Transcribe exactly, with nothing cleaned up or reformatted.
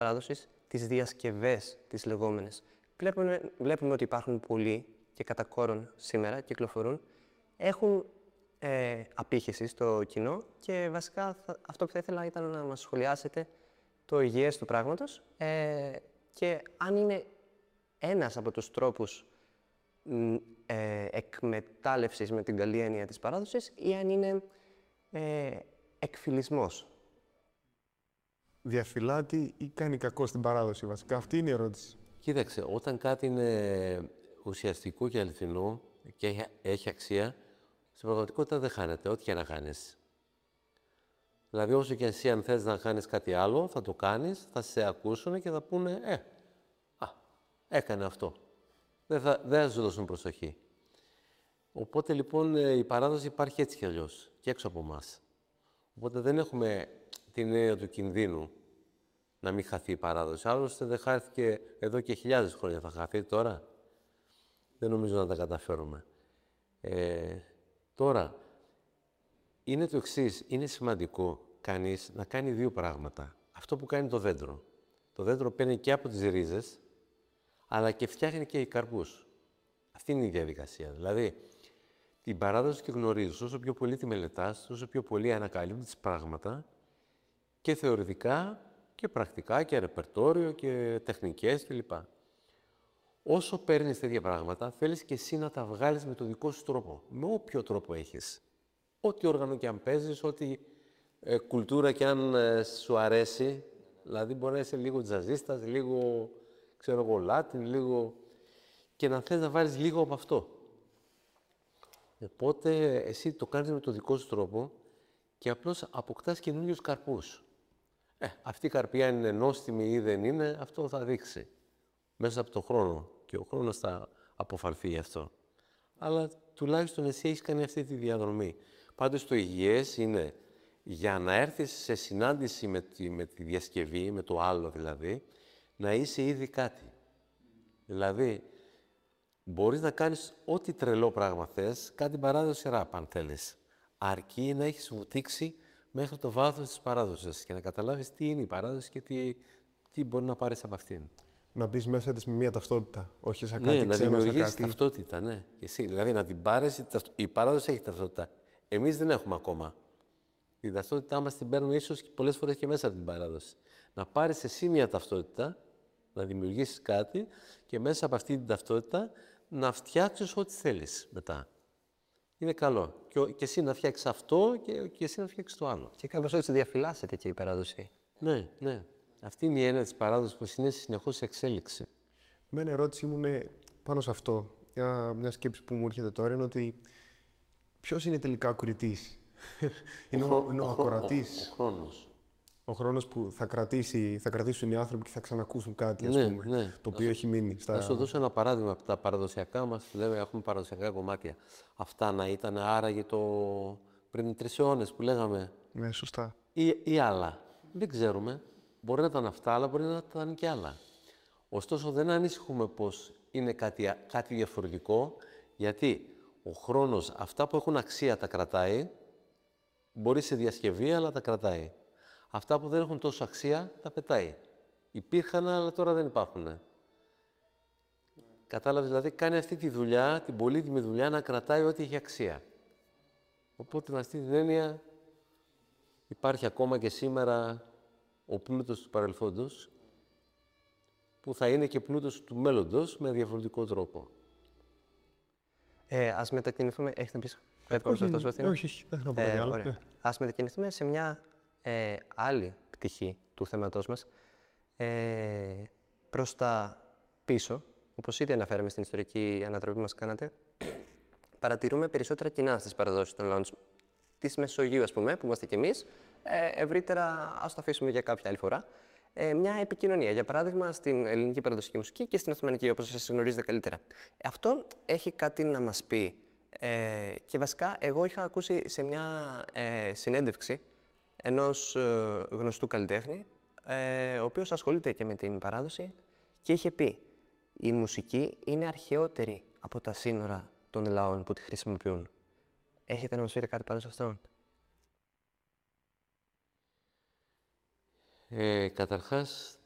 παράδοσης, τις διασκευές, τις λεγόμενες. Βλέπουμε, βλέπουμε ότι υπάρχουν πολλοί και κατά κόρον σήμερα κυκλοφορούν, έχουν ε, απήχηση στο κοινό και βασικά θα, αυτό που θα ήθελα ήταν να μας σχολιάσετε το υγιές του πράγματος ε, και αν είναι ένας από τους τρόπους ε, εκμετάλλευσης με την καλή έννοια της παράδοσης ή αν είναι ε, εκφυλισμός. Διαφυλάτει ή κάνει κακό στην παράδοση, βασικά. Αυτή είναι η ερώτηση. Κοίταξε, όταν κάτι είναι ουσιαστικό και αληθινό και έχει αξία, στην πραγματικότητα δεν χάνεται, ό,τι και να κάνεις. Δηλαδή, όσο και εσύ αν θες να κάνεις κάτι άλλο, θα το κάνεις, θα σε ακούσουν και θα πούνε «Ε, α, έκανε αυτό». Δεν θα, δεν θα σου δώσουν προσοχή. Οπότε, λοιπόν, η παράδοση υπάρχει έτσι κι αλλιώς, και έξω από εμάς. Οπότε δεν έχουμε την έννοια του κινδύνου να μην χαθεί η παράδοση. Άλλωστε δεν χάθηκε εδώ και χιλιάδες χρόνια. Θα χαθεί τώρα. Δεν νομίζω να τα καταφέρουμε. Ε, τώρα, είναι το εξής. Είναι σημαντικό κανείς να κάνει δύο πράγματα. Αυτό που κάνει το δέντρο. Το δέντρο παίρνει και από τις ρίζες, αλλά και φτιάχνει και οι καρπούς. Αυτή είναι η διαδικασία. Δηλαδή, την παράδοση και γνωρίζεις, όσο πιο πολύ τη μελετάς, όσο πιο πολύ ανακαλύπτεις πράγματα και θεωρητικά και πρακτικά και ρεπερτόριο και τεχνικές κλπ. Όσο παίρνεις τέτοια πράγματα, θέλεις και εσύ να τα βγάλεις με τον δικό σου τρόπο. Με όποιο τρόπο έχεις. Ό,τι όργανο και αν παίζεις, ό,τι ε, κουλτούρα και αν ε, σου αρέσει. Δηλαδή, μπορεί να είσαι λίγο τζαζίστας, λίγο, ξέρω εγώ, Λάτιν, λίγο... και να θες να βάλεις λίγο από αυτό. Οπότε, εσύ το κάνεις με τον δικό σου τρόπο και απλώς αποκτάς καινούριους καρπούς. Ε, αυτή η καρπιά είναι νόστιμη ή δεν είναι, αυτό θα δείξει. Μέσα από τον χρόνο. Και ο χρόνος θα αποφανθεί γι' αυτό. Αλλά τουλάχιστον εσύ έχεις κάνει αυτή τη διαδρομή. Πάντως το υγιές είναι για να έρθεις σε συνάντηση με τη, με τη διασκευή, με το άλλο δηλαδή, να είσαι ήδη κάτι. Δηλαδή, μπορείς να κάνεις ό,τι τρελό πράγμα θες, κάτι παράδοση ράπ αν θέλεις. Αρκεί να έχεις βουτήξει μέχρι το βάθος της παράδοσης και να καταλάβεις τι είναι η παράδοση και τι, τι μπορεί να πάρεις από αυτήν. Να μπεις μέσα της με μία ταυτότητα, όχι σαν Ναι, κάτι να ξένο, σαν δημιουργήσεις κάτι... ταυτότητα, ναι. Και εσύ, δηλαδή να την πάρεις, η παράδοση έχει ταυτότητα. Εμείς δεν έχουμε ακόμα. Η ταυτότητά μας την παίρνουμε ίσως πολλές φορές και μέσα από την παράδοση. Να πάρεις εσύ μια ταυτότητα, να δημιουργήσεις κάτι και μέσα από αυτή την ταυτότητα να φτιάξεις ό,τι θέλεις μετά. Είναι καλό. Και, και εσύ να φτιάξεις αυτό και, και εσύ να φτιάξεις το άλλο. Και κάπως έτσι διαφυλάσσεται και η παράδοση. Ναι, ναι. Αυτή είναι η έννοια της παράδοσης που είναι συνεχώς σε εξέλιξη. Με ένα ερώτηση μου είναι πάνω σε αυτό. Μια, μια σκέψη που μου έρχεται τώρα είναι ότι ποιος είναι τελικά ο κριτής. Είναι ο, ο, ο, ο ακροατής. Ο, ο, ο χρόνος. Ο χρόνος που θα, κρατήσει, θα κρατήσουν οι άνθρωποι και θα ξανακούσουν κάτι, ας ναι, πούμε, ναι. το οποίο έχει μείνει. Στα... Θα σου δώσω ένα παράδειγμα από τα παραδοσιακά μας. Λέμε, έχουμε παραδοσιακά κομμάτια. Αυτά να ήταν άραγε το πριν τρεις αιώνες που λέγαμε. Ναι, σωστά. Ή, ή άλλα. Δεν ξέρουμε. Μπορεί να ήταν αυτά, αλλά μπορεί να ήταν και άλλα. Ωστόσο, δεν ανησυχούμε πως είναι κάτι, κάτι διαφορετικό, γιατί ο χρόνος, αυτά που έχουν αξία τα κρατάει, μπορεί σε διασκευή, αλλά τα κρατάει. Αυτά που δεν έχουν τόσο αξία, τα πετάει. Υπήρχαν, αλλά τώρα δεν υπάρχουν. Κατάλαβες, δηλαδή, κάνει αυτή τη δουλειά, την πολύτιμη δουλειά, να κρατάει ό,τι έχει αξία. Οπότε, με αυτή την έννοια, υπάρχει ακόμα και σήμερα ο πλούτος του παρελθόντος, που θα είναι και πλούτος του μέλλοντος με διαφορετικό τρόπο. Ε, ας μετακινηθούμε... Έχετε να πεις κάτι Όχι, αυτό, Σωστή? όχι, όχι, δεν θα πω κάτι άλλο. Ωραία. Ας μετακινηθούμε σε μια ε, άλλη πτυχή του θέματός μας, ε, προς τα πίσω, όπως ήδη αναφέραμε στην ιστορική ανατροπή που μας κάνατε, παρατηρούμε περισσότερα κοινά στις παραδόσεις των λαών της Μεσογείου, ας πούμε, που είμαστε κι εμείς. Ε, ευρύτερα, ας το αφήσουμε για κάποια άλλη φορά. Ε, μια επικοινωνία, για παράδειγμα, στην ελληνική παραδοσιακή μουσική και στην οθωμανική, όπως εσείς γνωρίζετε καλύτερα. Αυτό έχει κάτι να μας πει. Ε, και βασικά, εγώ είχα ακούσει σε μια ε, συνέντευξη ενός ε, γνωστού καλλιτέχνη, ε, ο οποίος ασχολείται και με την παράδοση και είχε πει η μουσική είναι αρχαιότερη από τα σύνορα των λαών που τη χρησιμοποιούν. Έχετε να μας πείτε κάτι πάνω σε αυτό? Ε, καταρχάς,